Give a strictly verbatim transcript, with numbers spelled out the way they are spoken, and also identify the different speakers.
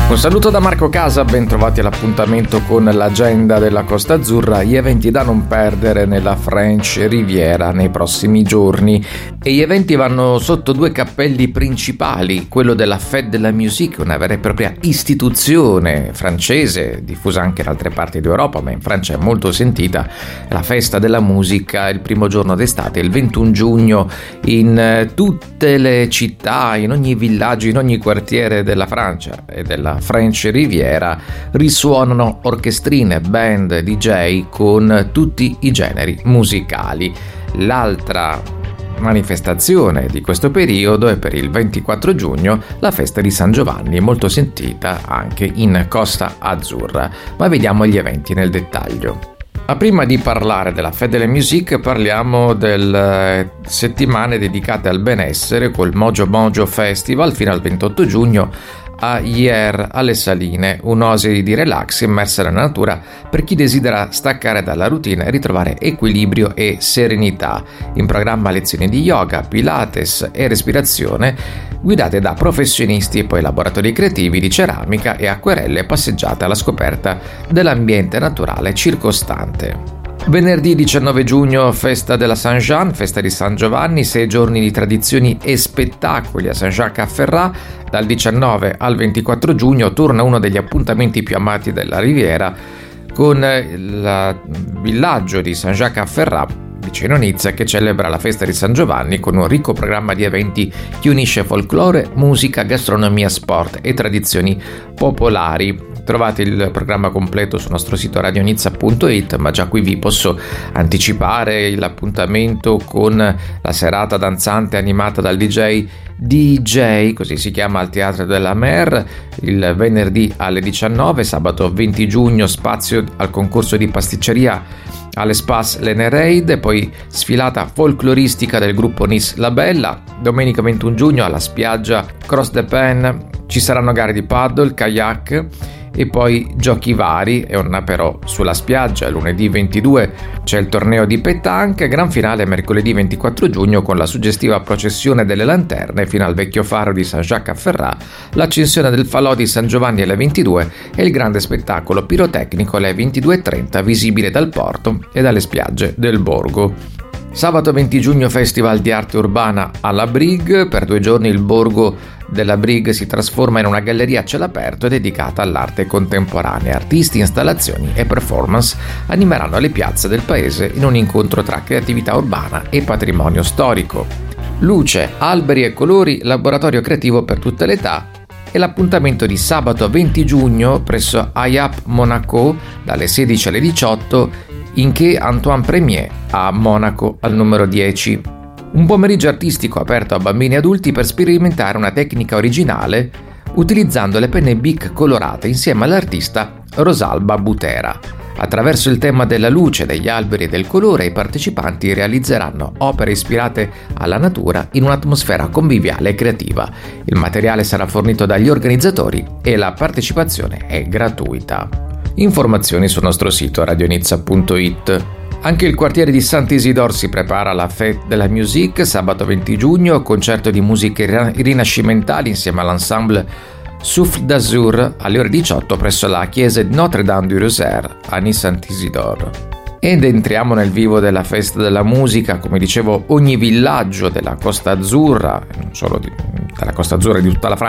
Speaker 1: Un saluto da Marco Casa, ben trovati all'appuntamento con l'agenda della Costa Azzurra, gli eventi da non perdere nella French Riviera nei prossimi giorni. E gli eventi vanno sotto due cappelli principali, quello della Fête de la Musique, una vera e propria istituzione francese, diffusa anche in altre parti d'Europa, ma in Francia è molto sentita, la festa della musica il primo giorno d'estate, il ventuno giugno, in tutte le città, in ogni villaggio, in ogni quartiere della Francia e della French Riviera risuonano orchestrine, band, D J con tutti i generi musicali. L'altra manifestazione di questo periodo è per il ventiquattro giugno la festa di San Giovanni, molto sentita anche in Costa Azzurra. Ma vediamo gli eventi nel dettaglio. Ma prima di parlare della Fête de la Musique parliamo delle settimane dedicate al benessere col Mojo Mojo Festival fino al ventotto giugno a Hyères alle Saline, un'oasi di relax immersa nella natura per chi desidera staccare dalla routine e ritrovare equilibrio e serenità. In programma lezioni di yoga, pilates e respirazione guidate da professionisti e poi laboratori creativi di ceramica e acquerelle, passeggiate alla scoperta dell'ambiente naturale circostante. Venerdì diciannove giugno, festa della Saint-Jean, festa di San Giovanni, sei giorni di tradizioni e spettacoli a Saint-Jacques-à-Ferrat. Dal diciannove al ventiquattro giugno torna uno degli appuntamenti più amati della Riviera con il villaggio di Saint-Jacques-à-Ferrat vicino Nizza, che celebra la festa di San Giovanni con un ricco programma di eventi che unisce folklore, musica, gastronomia, sport e tradizioni popolari. Trovate il programma completo sul nostro sito radio nizza punto it, ma già qui vi posso anticipare l'appuntamento con la serata danzante animata dal D J D J, così si chiama, al Teatro de la Mer, il venerdì alle diciannove, sabato venti giugno spazio al concorso di pasticceria all'Espace Lenereid, e poi sfilata folcloristica del gruppo Nis La Bella. Domenica ventuno giugno alla spiaggia Cross de Pen ci saranno gare di paddle, kayak e poi giochi vari e un aperò sulla spiaggia. Lunedì ventidue c'è il torneo di pétanque, gran finale mercoledì ventiquattro giugno con la suggestiva processione delle lanterne fino al vecchio faro di Saint-Jacques-à-Ferrat, l'accensione del falò di San Giovanni alle ventidue e il grande spettacolo pirotecnico alle ventidue e trenta visibile dal porto e dalle spiagge del borgo. Sabato venti giugno Festival di arte urbana alla Brig, per due giorni il borgo della Brig si trasforma in una galleria a cielo aperto dedicata all'arte contemporanea. Artisti, installazioni e performance animeranno le piazze del paese in un incontro tra creatività urbana e patrimonio storico. Luce, alberi e colori, laboratorio creativo per tutte le età. E l'appuntamento di sabato venti giugno presso I A P Monaco dalle sedici alle diciotto in Quai Antoine Premier a Monaco al numero dieci. Un pomeriggio artistico aperto a bambini e adulti per sperimentare una tecnica originale utilizzando le penne Bic colorate insieme all'artista Rosalba Butera. Attraverso il tema della luce, degli alberi e del colore, i partecipanti realizzeranno opere ispirate alla natura in un'atmosfera conviviale e creativa. Il materiale sarà fornito dagli organizzatori e la partecipazione è gratuita. Informazioni sul nostro sito radio nizza punto it. Anche il quartiere di Saint-Isidore si prepara alla Fête de la Musique, sabato venti giugno, concerto di musiche rinascimentali insieme all'ensemble Souffle d'Azur alle ore diciotto presso la chiesa di Notre-Dame du Rosaire a Nice-Saint-Isidore. Ed entriamo nel vivo della festa della musica. Come dicevo, ogni villaggio della Costa Azzurra, non solo di, della Costa Azzurra di tutta la Francia,